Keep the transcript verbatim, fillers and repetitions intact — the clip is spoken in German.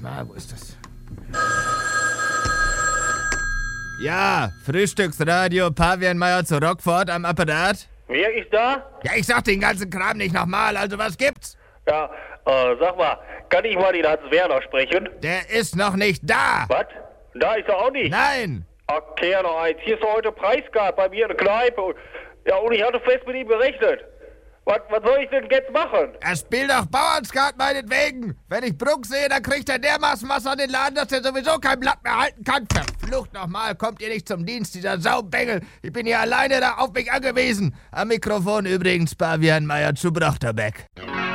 mal, wo ist das? Ja, Frühstücksradio Pavianmeier zu Rockford am Apparat. Wer ist da? Ja, ich sag den ganzen Kram nicht nochmal, also was gibt's? Ja, äh, sag mal, kann ich mal den Hans Werner sprechen? Der ist noch nicht da. Was? Da ist er auch nicht? Nein. Okay, noch eins. Hier ist doch heute Preisgard bei mir in der Kneipe. Und, ja, und ich hatte fest mit ihm gerechnet. Was, was soll ich denn jetzt machen? Er spielt doch Bauernskat meinetwegen. Wenn ich Bruck sehe, dann kriegt er dermaßen was an den Laden, dass er sowieso kein Blatt mehr halten kann. Verflucht nochmal, kommt ihr nicht zum Dienst, dieser Saubengel. Ich bin hier alleine da auf mich angewiesen. Am Mikrofon übrigens Pavianmeier zu Brochterbeck.